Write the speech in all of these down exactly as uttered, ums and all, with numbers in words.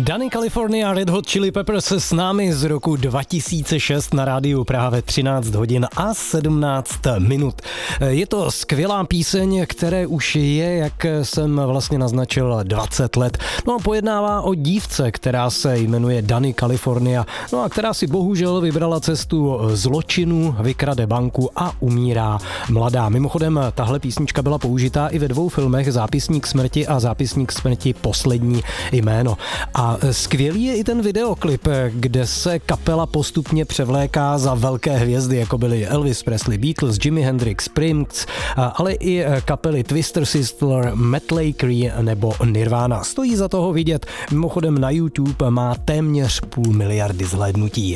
Dani California, Red Hot Chili Peppers s námi z roku dva tisíce šest na rádiu Praha ve třináct hodin a sedmnáct minut. Je to skvělá píseň, které už je, jak jsem vlastně naznačil, dvacet let. No a pojednává o dívce, která se jmenuje Dani California, no a která si bohužel vybrala cestu zločinu, vykrade banku a umírá mladá. Mimochodem, tahle písnička byla použitá i ve dvou filmech, Zápisník smrti a Zápisník smrti poslední jméno. A skvělý je i ten videoklip, kde se kapela postupně převléká za velké hvězdy, jako byly Elvis Presley, Beatles, Jimi Hendrix, Prince, ale i kapely Twister Sister, Matt Lakery nebo Nirvana. Stojí za toho vidět. Mimochodem na YouTube má téměř půl miliardy zhlédnutí.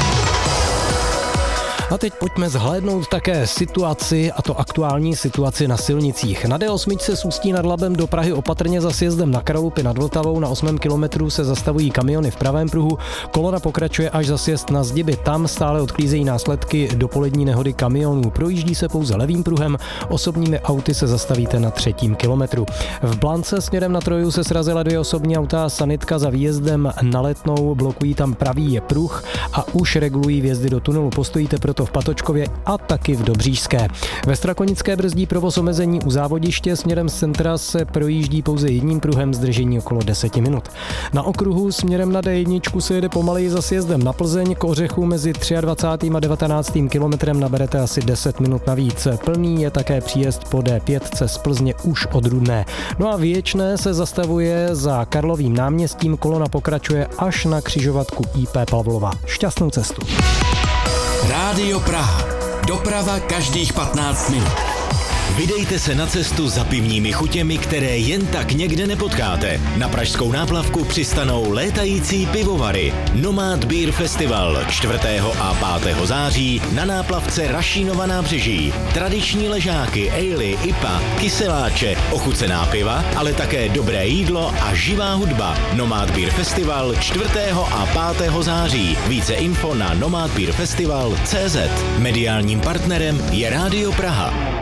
A teď pojďme zhlédnout také situaci, a to aktuální situaci na silnicích. Na D osm z Ústí nad Labem do Prahy opatrně za sjezdem na Kralupy nad Vltavou na osmém kilometru se zastavují kamiony v pravém pruhu. Kolona pokračuje až za sjezd na Zdiby. Tam stále odklízejí následky dopolední nehody kamionů. Projíždí se pouze levým pruhem, osobními auty se zastavíte na třetím kilometru. V Blance směrem na Troju se srazila dvě osobní auta, sanitka za výjezdem na Letnou, blokují tam pravý pruh a už regulují vjezdy do tunelu. Postojíte proto v Patočkově a taky v Dobříšské. Ve Strakonické brzdí provoz omezení u Závodiště, směrem z centra se projíždí pouze jedním pruhem, zdržení okolo deset minut. Na okruhu směrem na D jedna se jede pomaleji za sjezdem na Plzeň, k Ořechu mezi dvacátým třetím a devatenáctým kilometrem naberete asi deset minut navíc. Plný je také příjezd po D pět z Plzně už od Rudné. No a Věčné se zastavuje za Karlovým náměstím, kolona pokračuje až na křižovatku I P Pavlova. Šťastnou cestu. Rádio Praha. Doprava každých patnáct minut. Vydejte se na cestu za pivními chutěmi, které jen tak někde nepotkáte. Na pražskou náplavku přistanou létající pivovary. Nomad Beer Festival čtvrtého a pátého září na náplavce Rašínova nábřeží. Tradiční ležáky, ejly, I P A, kyseláče, ochucená piva, ale také dobré jídlo a živá hudba. Nomad Beer Festival čtvrtého a pátého září. Více info na nomad beer festival tečka cé zet. Mediálním partnerem je Rádio Praha.